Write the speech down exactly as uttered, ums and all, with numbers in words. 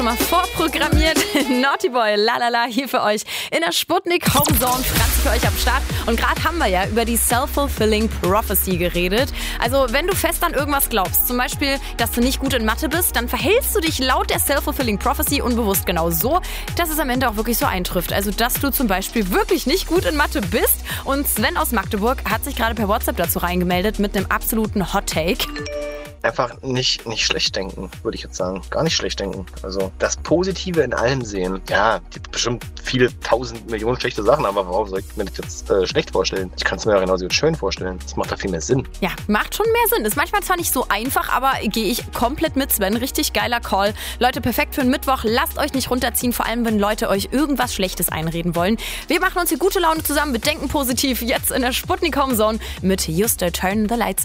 Mal vorprogrammiert. Naughty Boy, lalala, hier für euch in der Sputnik Homezone. Franz für euch am Start. Und gerade haben wir ja über die Self-Fulfilling Prophecy geredet. Also wenn du fest an irgendwas glaubst, zum Beispiel, dass du nicht gut in Mathe bist, dann verhältst du dich laut der Self-Fulfilling Prophecy unbewusst genau so, dass es am Ende auch wirklich so eintrifft. Also dass du zum Beispiel wirklich nicht gut in Mathe bist. Und Sven aus Magdeburg hat sich gerade per WhatsApp dazu reingemeldet mit einem absoluten Hot-Take. Einfach nicht, nicht schlecht denken, würde ich jetzt sagen. Gar nicht schlecht denken. Also das Positive in allem sehen. Ja, es gibt bestimmt viele tausend Millionen schlechte Sachen, aber warum soll ich mir das jetzt äh, schlecht vorstellen? Ich kann es mir ja genauso schön vorstellen. Das macht da viel mehr Sinn. Ja, macht schon mehr Sinn. Ist manchmal zwar nicht so einfach, aber gehe ich komplett mit Sven. Richtig geiler Call. Leute, perfekt für einen Mittwoch. Lasst euch nicht runterziehen, vor allem wenn Leute euch irgendwas Schlechtes einreden wollen. Wir machen uns hier gute Laune zusammen. Wir denken positiv. Jetzt in der Sputnik Homezone mit Juste Turn the Lights